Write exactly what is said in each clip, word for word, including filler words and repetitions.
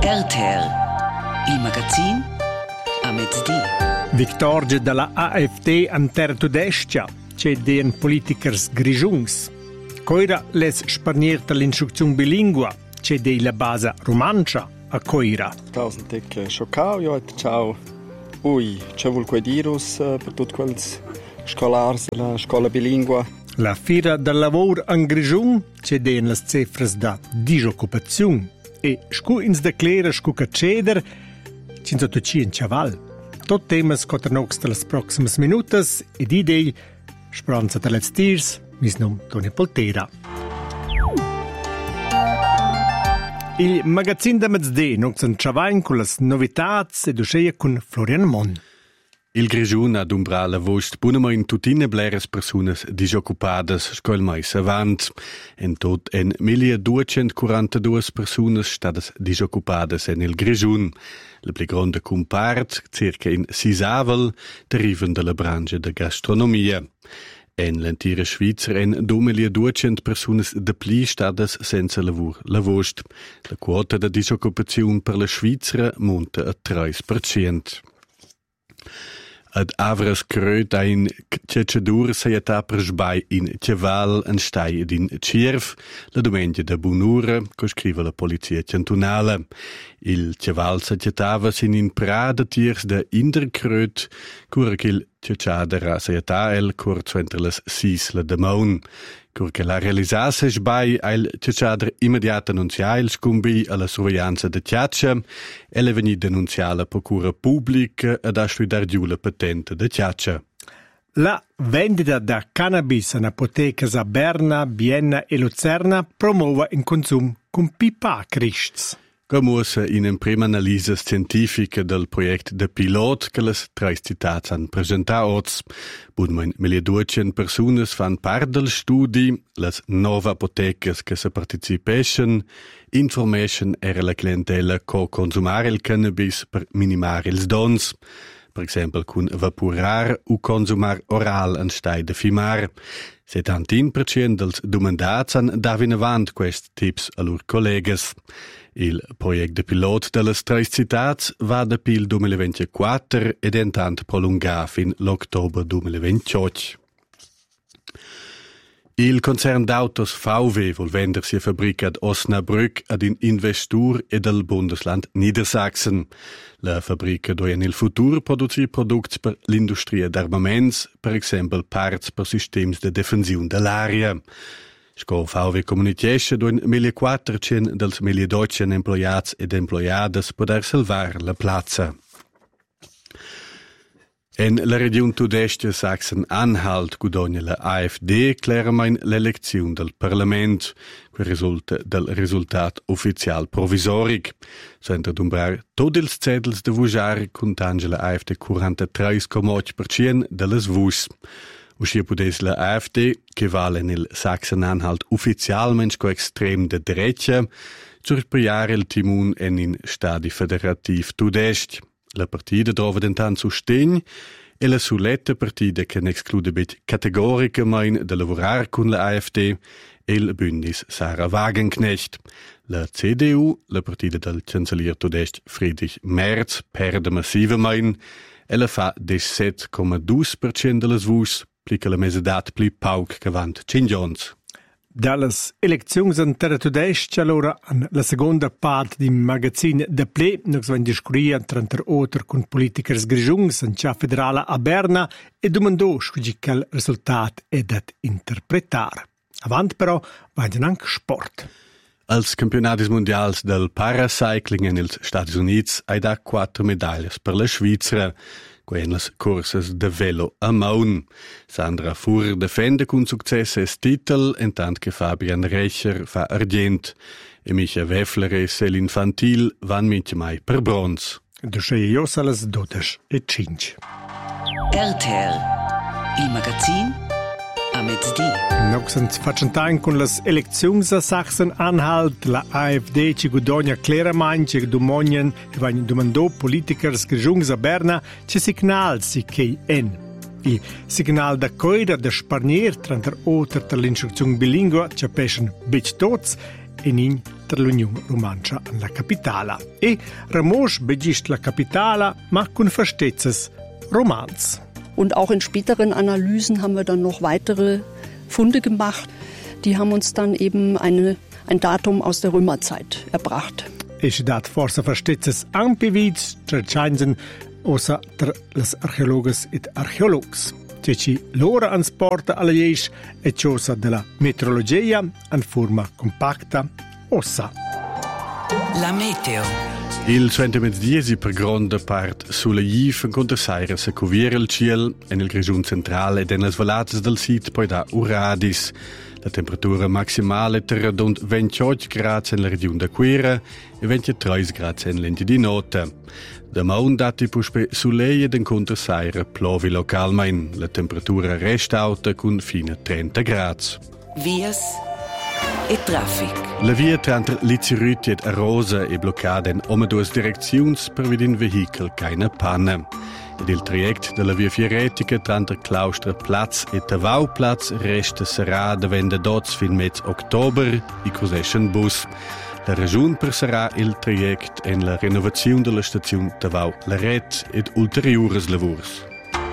R T R, il magazin a mezzodì. Victorge dalla A F D an terra tudestia, c'è den politikers grigiungs. Coira les sparnierta l'instruzione bilingua, c'è dei la base romancia a coira. Tausend tecke schoccau, jo, ciao. Ui, c'è vuol quei dirus per tutti quels scolars la scuola bilingua. La fira del lavoro an grigiun, c'è den las cifras da disoccupazione. E scu ins declara scu caceder, cinza tuci in chaval. Tot temas coternox de las proximas minutas ed idei, speranza de let's tiers, mis nom Toni Poltera. Il magazin da mezzodì nox en chavain con las novitats ed usceia con Florian Mon. Il Grigiun ha d'umbrar la vost bunama in tutine bleres personas disoccupadas scol mais avant. En tot en milleduecentoquarantadue personas stadas disoccupadas en il Grigiun. La pli gronda compart, circa in Sisavel, derivan dalla branche de gastronomia. En l'entira Schweizer en duemiladuecento personas de pli stadas senza lavur la vost. La quota de disoccupazione per la Schweizer monta a tre per cento. Ad avras cröt ein cecedur saieta per sbai in Ceval en stai ed in Cierv, la domenica da Bunura, co scrive la polizia cantonale. Il Ceval saietava sin in prada tiers da Inderkröt, cura che cecadera saieta el curzo entre las sisla de Maun. Cur che la realisasse sbai il cecadre immediata annunzia il scumbi alla sorveglianza de Tiaccia e le veni denunciare la procura pubblica ed a studiare giù la patente de Tiaccia. La vendita da cannabis in apotecas a Berna, Bienna e Luzerna promuova in consum con pipa Christs. Come in una prima analisi scientifica del progetto de pilot che le tre città hanno presentato. Budmen milleduecento persone fanno parte del studio, le nove apotecas che si partecipano, information era la clientela co consumare il cannabis per minimare il dons, per esempio con vaporar o consumar oral anstei de fumar. settantuno per cento dels domandats han dato in avanti questi tips a loro colleghi. Il progetto de pilot delle tre città va da pil duemilaventiquattro ed è intanto prolungato fin l'ottobre duemilaventotto. Il concern d'autos V W vuol vendersi a fabbrica ad Osnabrück ad in Investur e del Bundesland Niedersachsen. La fabbrica dove nel futuro produce prodotti per l'industria d'armaments, per esempio parts per sistemi di difensione dell'aria. Sco V W comunicazione dove millequattrocento dels milleduecento employats ed employadas poter salvar la piazza. En la regione Tudestia Sachsen-Anhalt guadagna la A F D claramente l'elezione del Parlamento, che risulta del risultato ufficiale provisorico. Senza dumbrar tutti i cedels de votare contange la A F D quarantatré virgola otto per cento delle voci. Uscì pudes la A F D, che vale nel Sachsen-Anhalt ufficialmente co extrem de derecha, surpriare il timun en in stadi federativ Tudest. La partita trova intanto sostegno e la suletta partita che ne esclude bet categoricamente da lavorare con la A F D e il Bündnis Sarah Wagenknecht. La C D U, la partita del cancellier Tudest Friedrich Merz, perde massivamente e la fa diciassette virgola due per cento delle voci, plica la mesedat pli pauc che vant cingions. Dallas elezioni in terra tudestia, allora, la seconda parte di magazine de ple, noi siamo in discussione tra l'altro con politikers grigiungs in città federale a Berna e domandò scusi che il risultato è da interpretare. Avanti però, vanno anche sport. Als campionatis mondials del paracycling negli Stati Uniti hai da quattro medaglie per la Svizzera, quelles corses de velo a Maun. Sandra Fur defende con successo il titolo, intanto che Fabian Recher fa argent. E Micha Weffler e Céline Fantil van mince mai per bronze. Dusce io salas dodici e cinque. R T R, il magazin a mezzodì. Noi facciamo con le elezioni a Sachsen-Anhalt, la A F D ci guadagna chiaramente che domani e vanno domandò politikers grigiungs a Berna c'è signal si che è. Il signal da coida da sparnier tra l'altro tra l'instruzione bilingua c'è pesce bic tots e nin tra l'Unione Romancia e la capitala. E Ramos begist la capitala, ma con verstetzes Romans. Und auch in späteren Analysen haben wir dann noch weitere Funde gemacht. Die haben uns dann eben eine, ein Datum aus der Römerzeit erbracht. Es dat forse verstetzes ampivids, cercainsen osa tra les archeologes et archeologs. Ceci loro ans porta alla jesh e cosa della meteorologia in forma compacta ossa. La meteo. Il centomezdiesi per grande part sulla Jiv incontra saira se coviera il ciel e nel grigiun centrale e nelle svalates del sit poi da Uradis. La temperatura maximale terrà rund ventotto gradi nella regione da Quera e ventitré gradi nell'ente di Nota. Demà un dati puspe sulle ed incontra saira plovi localmein. La temperatura resta alta con fino a trenta gradi. Vias e traffic. La via tra Lizirüti ed Arosa è bloccata in ome due direzioni per via un veicolo keine panne. Ed il traject della via Fieretica tra Claustra Platz e Tavau Platz resta sarà da vende dots fin mezzo ottobre i Cosession Bus. La ragione per sarà il traject è la renovazione della stazione Tavau Laret ed ulteriores lavors.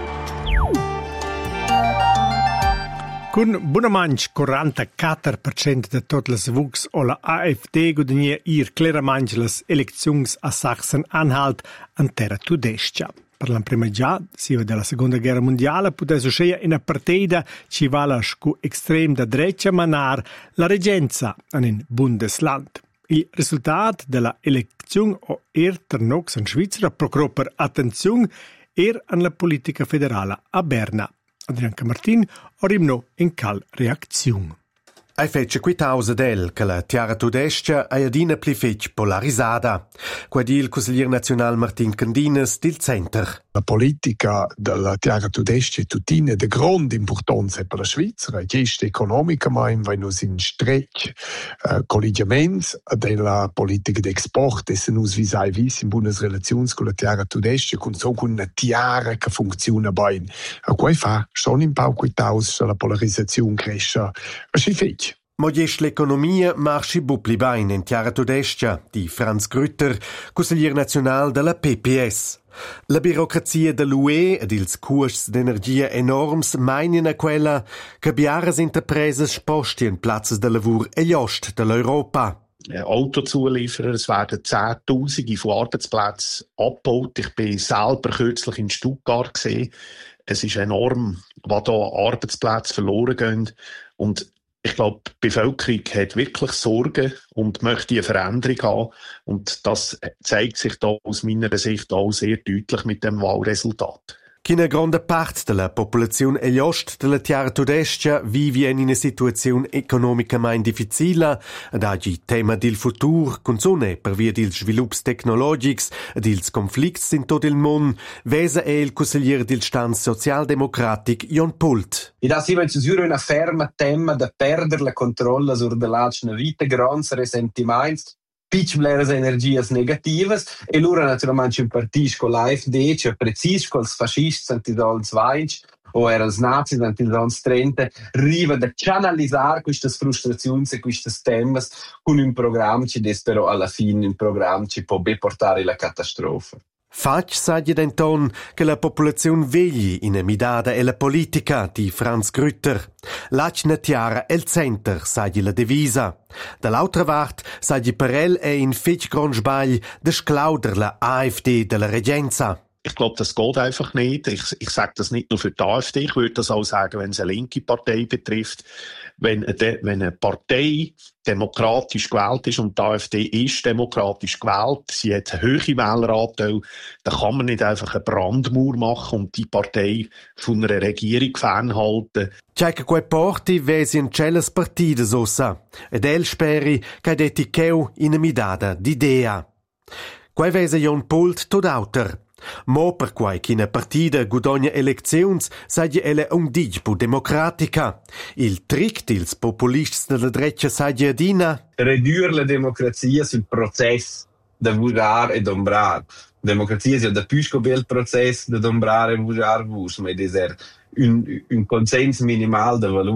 Con buonamanch quarantaquattro per cento de tot les vugs o la A F D guadagnia ir claramanch les eleczions a Sachsen-Anhalt an terra tudestia. Per la prima già, sia della seconda guerra mondiale, poteva succedere in una partita ci vala scu extrem da dreccia manar la regenza in Bundesland. Il risultato della elezione o er ternox in Svizzera procurò per attenzione er an la politica federale a Berna. Adrianca Martin orimno in cal reazione. Ai fece qui tausa del che la tiara tudestia ai adina pli fec polarisada. Qua di il consigliere nazionale Martin Candinas del Center. La politica della tiara tudestia è tutina di grande importanza per la Svizzera, gesta economica, ma in venus in stretch uh, collegiamento della politica di export e se nus visai vis in buone relazioni con la tiara tudestia, con so con una tiara che funziona bene. A qua fa schon in pau qui tausa la polarizzazione cresce. Si fec. Modest l'economia marci bupli bain in tiara tudestia, di Franz Grütter, consigliere nazionale della P P S. La birocrazia dell'U E ed ils costs d'energia enorms meinen a quella che biaras interpreses spostien platzes de lavur e jost dell'Europa. Autozulieferer, es werden Zehntausende von Arbeitsplätzen abgebaut. Ich bin selber kürzlich in Stuttgart gesehen. Es ist enorm, was da Arbeitsplätze verloren gehen. Und ich glaube, die Bevölkerung hat wirklich Sorgen und möchte eine Veränderung haben. Und das zeigt sich da aus meiner Sicht auch sehr deutlich mit dem Wahlresultat. Una grande parte della popolazione e l'ost della tiara tudestia vive in una situazione economicamente difficile ed oggi tema del futuro consone per via dei sviluppi tecnologici e dei conflitti in tutto il mondo, vesa è il consigliere del stand socialdemocratic Jon Pult. E da si va in una ferma tema da perdere la controlla sur de lacna vita grans resentiments pitchbleres energias negativas e lura naturalmente in partis con l'A F D, cioè precis con i fascisti antidolz veinci o era els nazis antidolz trenta, riva da canalizzare queste frustrazioni e queste temas con un programma che però alla fine un programma che può portare alla catastrofe. Fac saglie denton che la popolazione vegli in emidada e la politica di Franz Grütter. L'acna tiara e il center saglie la devisa. Dall'altra part saglie per el è in fetch grand sbagl de sclauder la A F D della regenza. Ich glaube, das geht einfach nicht. Ich, ich sage das nicht nur für die A F D, ich würde das auch sagen, wenn es eine linke Partei betrifft. Wenn eine, wenn eine Partei demokratisch gewählt ist und die A F D ist demokratisch gewählt, sie hat einen hohen Wähleranteil, dann kann man nicht einfach eine Brandmauer machen und die Partei von einer Regierung fernhalten. C'è che quei porti vesi in celles partides ossa, ed el speri che detti cheu in emidada d'idea. Quei vese Jon Pult tod auter. Mo per quai che una partida gudogna eleczions saglia ella un digpo democratica. Il trick dils populists della dreccia saglia adina. Redurre la democrazia sul processo da vugar e dombrar. Democrazia sia da pisco bel processo da dombrar e vugar vus, ma deser un, un consens minimal de valors.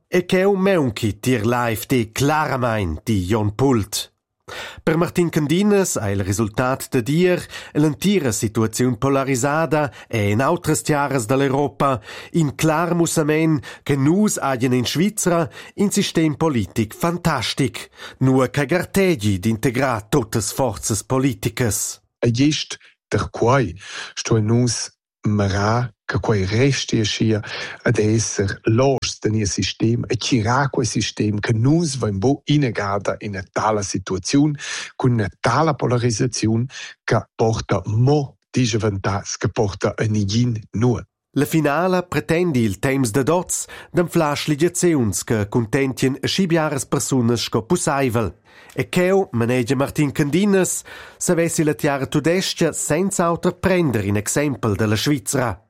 E che un meunchi tir l'A F D claramente di Jon Pult. Per Martin Candinas è il risultato da dir l'intera situazione polarizzata e in altre tiaras dell'Europa in clar musamen che nus agien in Svizzera un sistema politico fantastico, nur che garteggi di integrare tutte le forze politiche. E gest der quai sto nus marà che quei resti scia ad esser los del sistema e cirà quel sistema che nus va in bo inegada in una tale situazione con una tale polarizzazione che porta mo disvantaggio che porta a nigin nu. La finale pretendi il temps de dots d'enflasch ligaziuns che contentien scibiares personas sco pussaivel. E cheu, manegia Martin Candinas, savessi la tiara tudestia senza auter prender in exempel della Svizzera.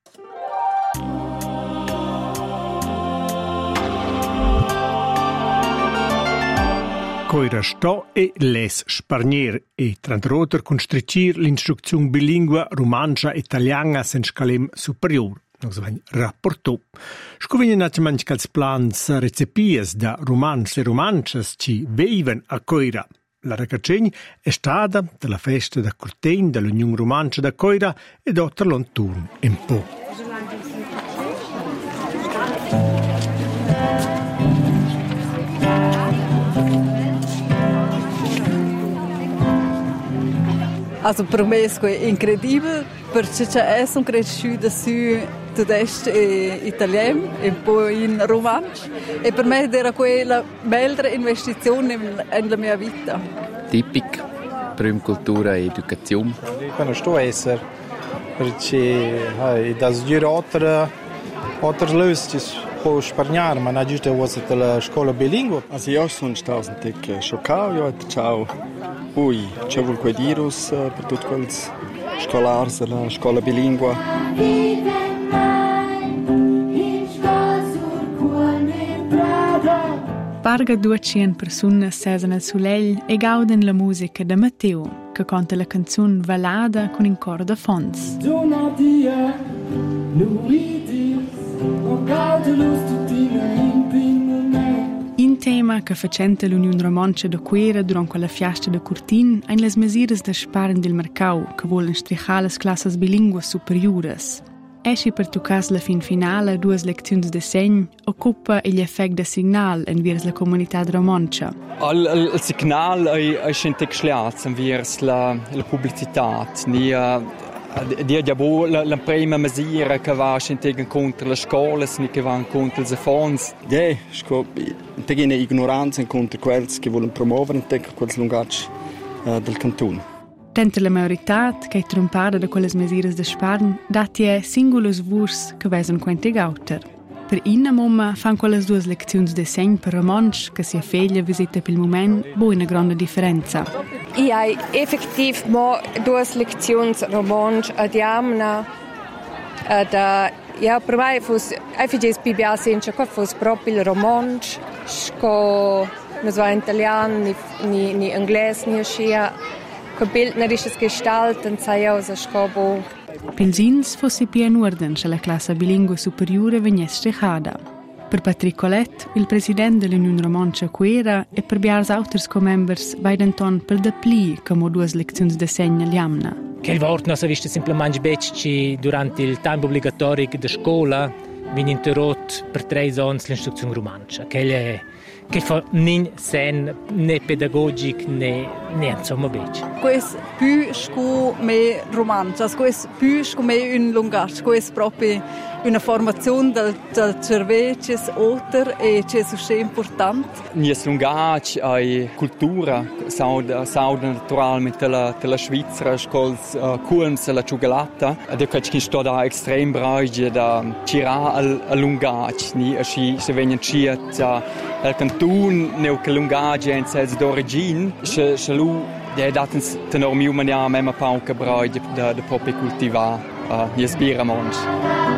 Coira sto e les sparnier e trantroter constricir l'instruzione bilingua romancia italiana sen scalem superior. Non si vain rapportò. Scovegna naturalmente che els plans recepies da romans e romances ci veiven a Coira. La racacegna è stata della festa da Curtegn dell'Unione Romancia da Coira e dotta l'onturn in po'. Also per me è incredibile perché c'è un cresciuto su tedesco e italiano e poi in romanzo e per me era quella bella investizione nella mia vita. Tipico, prima cultura e educazione. Quando sto a essere perché hai das giro altre altre lösungen può spargnare ma non giusto was la scuola bilingue. Also io sono stato un tic scioccato, io ho detto ciao. Ui, c'è vuol quei dirus uh, per tutti quelli scolari della scuola bilingue. Parga duecento persone sesen al soleil e gauden la musica da Matteo, che canta la canzone Valada con in cor da fons. In tema che facente l'Unione Romancia da Quera durante quella fiesta da Curtin ein les mesures de sparen del mercau che volen strichar les classes bilingues superiores. Esci per tu cas la fin finale duas leczioni de segn occupa gli effect de signal en viers la comunità romancia. Il, il, il signal è, è scente scliaz en viers la, la pubblicità. Ni Dia diabo la, la prima misura che va scente contro le scuole, ni che va contro i fonds. Ja, sco tegina ignoranza contro quelli che vogliono promuovere quel lungaggio uh, del cantone. Dentro la majorità che è trompata da quelle misure de sparn, dati è singulos vurs che vesen quente gauter. Per inna momma fan quelle due lezioni de segn per romansch che sia feglia visita per il momento bo una grande differenza. Io hai effettivamente due lezioni romansch a diamna da ja per me fosse effettivamente più piacente che fosse proprio il romansch sco non so in italiano ni ni, ni inglese ni scia che bildnerisches Gestalten sei aus a scopo. Pelsins fosse più in ordine che la classe bilingue superiore venisse strichada. Per Patrick Collet, il presidente dell'Unione Romancia Quera e per biars auters co-members vaidenton per de pli come due lezioni de segna liamna. Che il vort non si viste semplicemente becci durante il tempo obbligatorio della scuola viene interrotto per tre anni l'istruzione romancia, che è che fa né sen né pedagogico né né insomma becci. Questo più scu me romancia, questo più scu me un lungaggio, questo proprio una formazione del, del cervello che è oltre e che è importante. Nies lungaggio e cultura sono naturalmente della della Svizzera scols uh, curms la ciugalata ed è che sto da estrem brage da tira al lungaggio ni si se vengono ciat al cantun neu che lungaggio in senso d'origine se se lu de datens tenor miu mania mema pauca brage da da proprio cultivare uh, nies biramons.